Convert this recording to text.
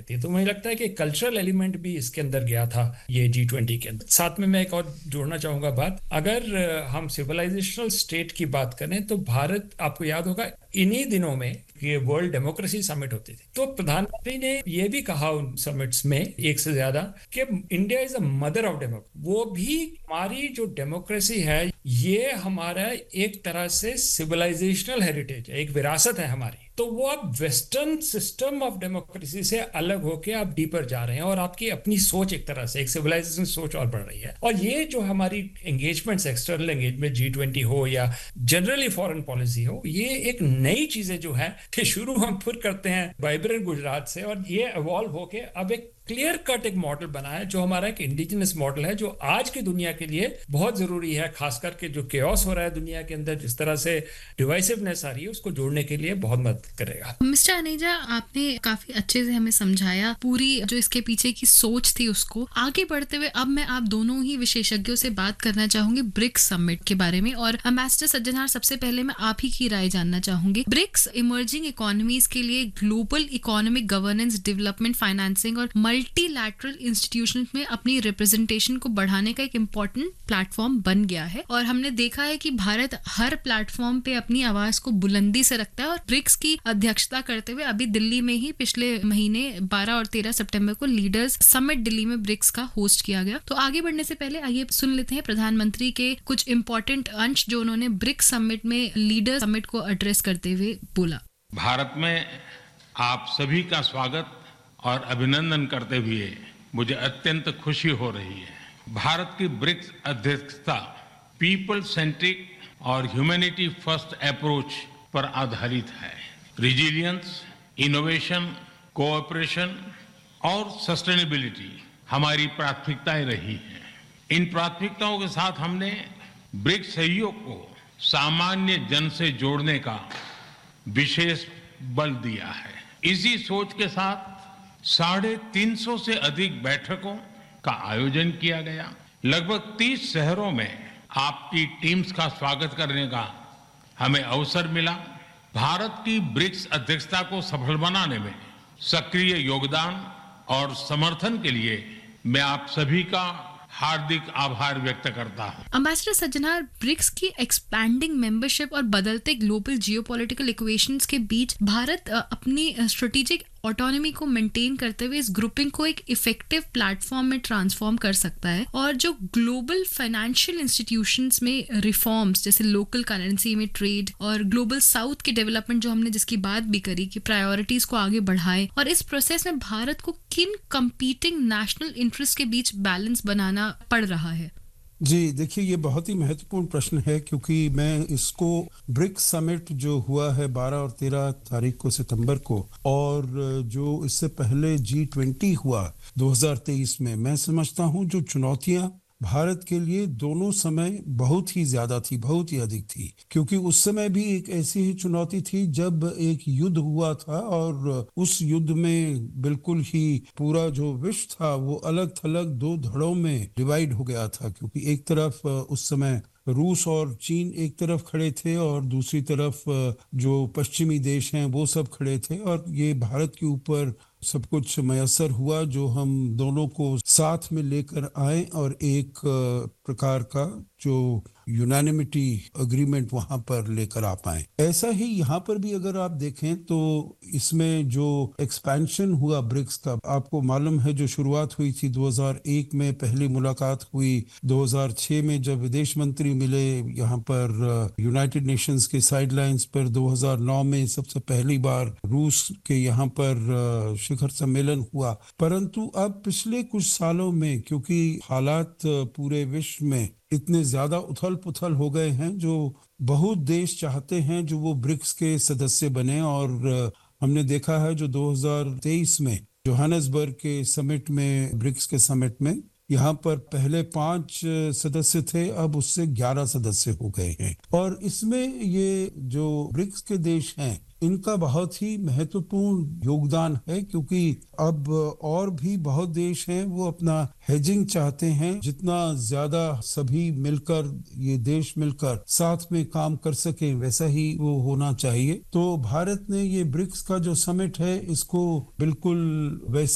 रहती है। तो मुझे लगता है कि कल्चरल एलिमेंट भी इसके अंदर गया था ये G20 के अंदर। साथ में मैं एक और जोड़ना चाहूंगा बात, अगर हम सिविलाइजेशनल स्टेट की बात करें तो भारत, आपको याद होगा इन्हीं दिनों में ये वर्ल्ड डेमोक्रेसी समिट होती थी, तो प्रधानमंत्री ने ये भी कहा उन समिट्स में एक से ज्यादा कि India is a mother of democracy. वो भी हमारी जो डेमोक्रेसी है ये हमारा एक तरह से सिविलाइजेशनल हेरिटेज है, एक विरासत है हमारी। तो वो अब वेस्टर्न सिस्टम ऑफ डेमोक्रेसी से अलग होके आप डीपर जा रहे हैं और आपकी अपनी सोच एक तरह से एक सिविलाइजेशन सोच और बढ़ रही है। और ये जो हमारी एंगेजमेंट्स, एक्सटर्नल एंगेजमेंट G20 हो या जनरली फॉरेन पॉलिसी हो, ये एक नई चीजें जो है कि शुरू हम फिर करते हैं वाइब्रेंट गुजरात से और ये इवॉल्व होके अब एक क्लियर कट एक मॉडल बना है जो हमारा एक इंडिजिनस मॉडल है, जो आज की दुनिया के लिए बहुत जरूरी है। खास करके जो केओस हो रहा है दुनिया के अंदर, जिस तरह से डिवाइसिवनेस आ रही है, उसको जोड़ने के लिए बहुत मदद करेगा। मिस्टर अनेजा, आपने काफी अच्छे से हमें समझाया पूरी जो इसके पीछे की सोच थी उसको। आगे बढ़ते हुए अब मैं आप दोनों ही विशेषज्ञों से बात करना चाहूंगी ब्रिक्स समिट के बारे में। और एम्बेसडर सज्जनहार, सबसे पहले मैं आप ही की राय जानना चाहूंगी। ब्रिक्स इमर्जिंग इकोनॉमीज के लिए global economic governance, development, financing और मल्टीलैटरल इंस्टीट्यूशन में अपनी रिप्रेजेंटेशन को बढ़ाने का एक इम्पोर्टेंट प्लेटफॉर्म बन गया है। और हमने देखा है कि भारत हर प्लेटफॉर्म पे अपनी आवाज को बुलंदी से रखता है। और ब्रिक्स की अध्यक्षता करते हुए अभी दिल्ली में ही पिछले महीने 12 और 13 सितंबर को लीडर्स समिट दिल्ली में ब्रिक्स का होस्ट किया गया। तो आगे बढ़ने से पहले आइए सुन लेते हैं प्रधानमंत्री के कुछ इंपॉर्टेंट अंश जो उन्होंने ब्रिक्स समिट में लीडर समिट को एड्रेस करते हुए बोला। भारत में आप सभी का स्वागत और अभिनंदन करते हुए मुझे अत्यंत खुशी हो रही है। भारत की ब्रिक्स अध्यक्षता पीपल सेंट्रिक और ह्यूमैनिटी फर्स्ट अप्रोच पर आधारित है। रिजिलियंस, इनोवेशन, कोऑपरेशन और सस्टेनेबिलिटी हमारी प्राथमिकताएं रही हैं। इन प्राथमिकताओं के साथ हमने ब्रिक्स सहयोग को सामान्य जन से जोड़ने का विशेष बल दिया है। इसी सोच के साथ 350 से अधिक बैठकों का आयोजन किया गया। लगभग 30 शहरों में आपकी टीम्स का स्वागत करने का हमें अवसर मिला। भारत की ब्रिक्स अध्यक्षता को सफल बनाने में सक्रिय योगदान और समर्थन के लिए मैं आप सभी का हार्दिक आभार व्यक्त करता हूं। एम्बेसडर सज्जनहार, ब्रिक्स की एक्सपैंडिंग मेंबरशिप और बदलते ग्लोबल जियोपॉलिटिकल इक्वेशंस के बीच भारत अपनी स्ट्रेटेजिक ऑटोनॉमी को मेंटेन करते हुए इस ग्रुपिंग को एक इफेक्टिव प्लेटफॉर्म में ट्रांसफॉर्म कर सकता है। और जो ग्लोबल फाइनेंशियल इंस्टीट्यूशंस में रिफॉर्म्स, जैसे लोकल करेंसी में ट्रेड और ग्लोबल साउथ की डेवलपमेंट जो हमने जिसकी बात भी करी कि प्रायोरिटीज को आगे बढ़ाए, और इस प्रोसेस में भारत को किन कंपीटिंग नेशनल इंटरेस्ट के बीच बैलेंस बनाना पड़ रहा है? जी देखिए, ये बहुत ही महत्वपूर्ण प्रश्न है क्योंकि मैं इसको ब्रिक्स समिट जो हुआ है 12 और 13 तारीख को सितंबर को, और जो इससे पहले G20 हुआ 2023 में, मैं समझता हूँ जो चुनौतियां भारत के लिए दोनों समय बहुत ही ज्यादा थी, बहुत ही अधिक थी। क्योंकि उस समय भी एक ऐसी ही चुनौती थी जब एक युद्ध हुआ था और उस युद्ध में बिल्कुल ही पूरा जो विश्व था वो अलग थलग दो धड़ों में डिवाइड हो गया था। क्योंकि एक तरफ उस समय रूस और चीन एक तरफ खड़े थे और दूसरी तरफ जो पश्चिमी देश हैं वो सब खड़े थे, और ये भारत के ऊपर सब कुछ मयसर हुआ जो हम दोनों को साथ में लेकर आए और एक प्रकार का जो यूनानिमिटी अग्रीमेंट वहां पर लेकर आ पाए। ऐसा ही यहाँ पर भी अगर आप देखें तो इसमें जो एक्सपेंशन हुआ ब्रिक्स का, आपको मालूम है जो शुरुआत हुई थी 2001 में, पहली मुलाकात हुई 2006 में जब विदेश मंत्री मिले यहाँ पर यूनाइटेड नेशंस के साइडलाइंस पर, 2009 में सबसे पहली बार रूस के यहाँ पर शिखर सम्मेलन हुआ। परंतु अब पिछले कुछ सालों में क्योंकि हालात पूरे विश्व में इतने ज्यादा उथल पुथल हो गए हैं, जो बहुत देश चाहते हैं जो वो ब्रिक्स के सदस्य बने, और हमने देखा है जो 2023 में जोहानिसबर्ग के समिट में, ब्रिक्स के समिट में, यहाँ पर पहले 5 सदस्य थे, अब उससे 11 सदस्य हो गए हैं। और इसमें ये जो ब्रिक्स के देश हैं इनका बहुत ही महत्वपूर्ण योगदान है, क्योंकि अब और भी बहुत देश हैं वो अपना हेजिंग चाहते हैं। जितना ज्यादा सभी मिलकर, ये देश मिलकर साथ में काम कर सके, वैसा ही वो होना चाहिए। तो भारत ने ये ब्रिक्स का जो समिट है इसको बिल्कुल वैसे